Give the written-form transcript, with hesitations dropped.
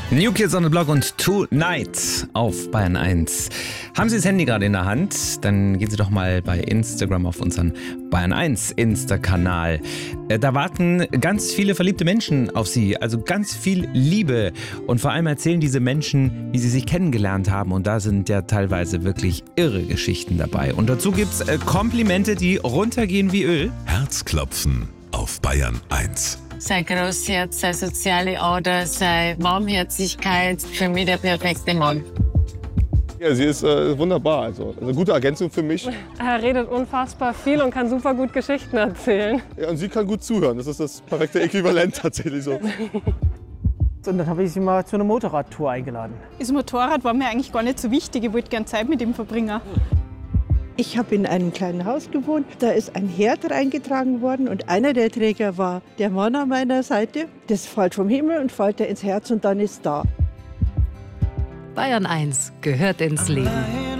New Kids on the Block und Tonight auf Bayern 1. Haben Sie das Handy gerade in der Hand? Dann gehen Sie doch mal bei Instagram auf unseren Bayern 1 Insta-Kanal. Da warten ganz viele verliebte Menschen auf Sie, also ganz viel Liebe. Und vor allem erzählen diese Menschen, wie sie sich kennengelernt haben. Und da sind ja teilweise wirklich irre Geschichten dabei. Und dazu gibt's Komplimente, die runtergehen wie Öl. Herzklopfen auf Bayern 1. Sei Großherz, sei soziale Ader, sei Warmherzigkeit. Für mich der perfekte Mann. Ja, sie ist wunderbar, also eine gute Ergänzung für mich. Er redet unfassbar viel und kann super gut Geschichten erzählen. Ja, und sie kann gut zuhören, das ist das perfekte Äquivalent tatsächlich so. Und dann habe ich sie mal zu einer Motorradtour eingeladen. Das Motorrad war mir eigentlich gar nicht so wichtig, ich wollte gerne Zeit mit ihm verbringen. Ich habe in einem kleinen Haus gewohnt, da ist ein Herd reingetragen worden und einer der Träger war der Mann an meiner Seite. Das fällt vom Himmel und fällt ins Herz und dann ist da. Bayern 1 gehört ins Leben.